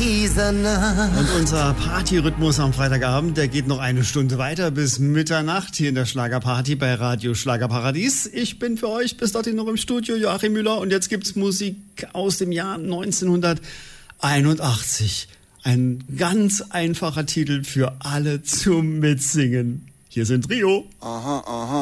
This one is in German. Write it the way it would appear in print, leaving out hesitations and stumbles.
Und unser Partyrhythmus am Freitagabend, der geht noch eine Stunde weiter bis Mitternacht hier in der Schlagerparty bei Radio Schlagerparadies. Ich bin für euch bis dorthin noch im Studio, Joachim Müller, und jetzt gibt's Musik aus dem Jahr 1981. Ein ganz einfacher Titel für alle zum Mitsingen. Hier sind Trio. Aha, aha.